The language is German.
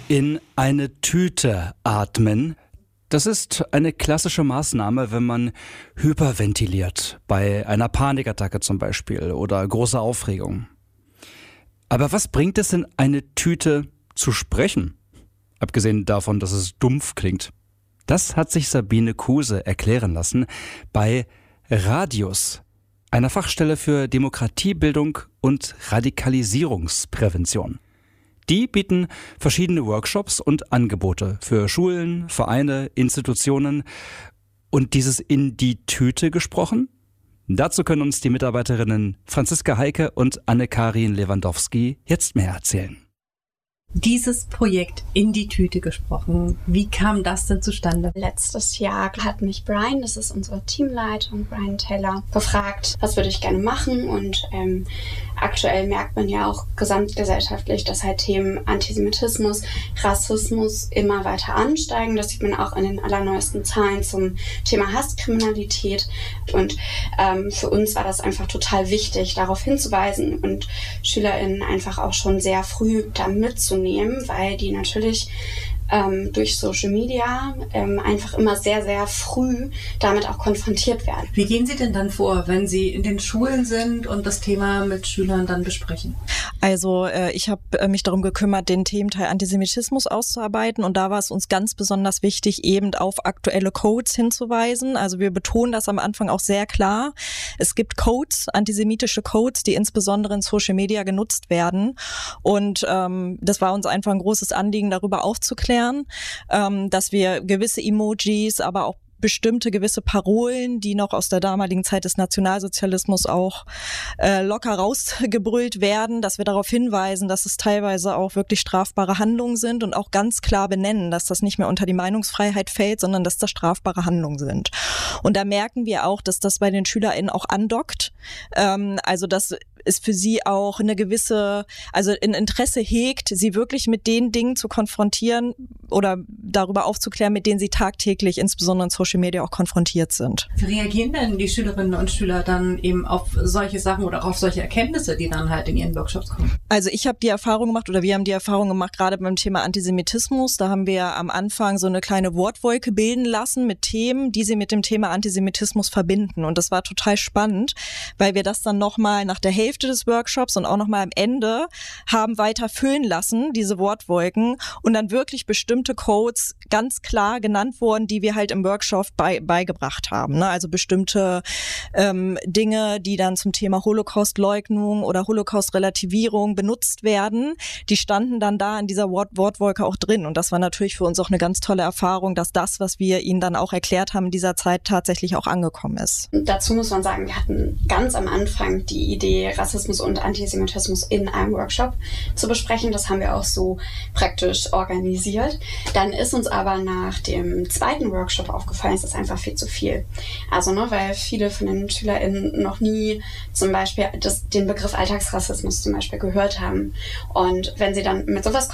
In eine Tüte atmen. Das ist eine klassische Maßnahme, wenn man hyperventiliert, bei einer Panikattacke zum Beispiel oder großer Aufregung. Aber was bringt es in eine Tüte zu sprechen? Abgesehen davon, dass es dumpf klingt. Das hat sich Sabine Kuse erklären lassen bei Radius, einer Fachstelle für Demokratiebildung und Radikalisierungsprävention. Die bieten verschiedene Workshops und Angebote für Schulen, Vereine, Institutionen. Und dieses in die Tüte gesprochen? Dazu können uns die Mitarbeiterinnen Franziska Heike und Anne-Karin Lewandowski jetzt mehr erzählen. Dieses Projekt in die Tüte gesprochen, wie kam das denn zustande? Letztes Jahr hat mich Brian, das ist unsere Teamleitung, Brian Taylor, gefragt, was würde ich gerne machen, und aktuell merkt man ja auch gesamtgesellschaftlich, dass halt Themen Antisemitismus, Rassismus immer weiter ansteigen. Das sieht man auch in den allerneuesten Zahlen zum Thema Hasskriminalität, und für uns war das einfach total wichtig, darauf hinzuweisen und SchülerInnen einfach auch schon sehr früh da mitzunehmen, weil die natürlich durch Social Media einfach immer sehr, sehr früh damit auch konfrontiert werden. Wie gehen Sie denn dann vor, wenn Sie in den Schulen sind und das Thema mit Schülern dann besprechen? Also ich habe mich darum gekümmert, den Thementeil Antisemitismus auszuarbeiten, und da war es uns ganz besonders wichtig, eben auf aktuelle Codes hinzuweisen. Also wir betonen das am Anfang auch sehr klar. Es gibt Codes, antisemitische Codes, die insbesondere in Social Media genutzt werden, und das war uns einfach ein großes Anliegen, darüber aufzuklären, dass wir gewisse Emojis, aber auch bestimmte gewisse Parolen, die noch aus der damaligen Zeit des Nationalsozialismus auch locker rausgebrüllt werden, dass wir darauf hinweisen, dass es teilweise auch wirklich strafbare Handlungen sind, und auch ganz klar benennen, dass das nicht mehr unter die Meinungsfreiheit fällt, sondern dass das strafbare Handlungen sind. Und da merken wir auch, dass das bei den SchülerInnen auch andockt. Also dass es für sie auch eine gewisse, also ein Interesse hegt, sie wirklich mit den Dingen zu konfrontieren oder darüber aufzuklären, mit denen sie tagtäglich, insbesondere in Social Media, auch konfrontiert sind. Wie reagieren denn die Schülerinnen und Schüler dann eben auf solche Sachen oder auf solche Erkenntnisse, die dann halt in ihren Workshops kommen? Also ich habe die Erfahrung gemacht, oder wir haben die Erfahrung gemacht, gerade beim Thema Antisemitismus, da haben wir am Anfang so eine kleine Wortwolke bilden lassen mit Themen, die sie mit dem Thema Antisemitismus verbinden. Und das war total spannend, weil wir das dann nochmal nach der Hälfte des Workshops und auch nochmal am Ende haben weiter füllen lassen, diese Wortwolken, und dann wirklich bestimmte Codes ganz klar genannt wurden, die wir halt im Workshop beigebracht haben. Ne? Also bestimmte Dinge, die dann zum Thema Holocaustleugnung oder Holocaust-Relativierung benutzt werden, die standen dann da in dieser Wortwolke auch drin. Und das war natürlich für uns auch eine ganz tolle Erfahrung, dass das, was wir ihnen dann auch erklärt haben in dieser Zeit, tatsächlich auch angekommen ist. Dazu muss man sagen, wir hatten ganz am Anfang die Idee, Rassismus und Antisemitismus in einem Workshop zu besprechen. Das haben wir auch so praktisch organisiert. Dann ist uns aber nach dem zweiten Workshop aufgefallen, es ist einfach viel zu viel. Also weil viele von den SchülerInnen noch nie zum Beispiel den Begriff Alltagsrassismus zum Beispiel gehört haben. Und wenn sie dann mit sowas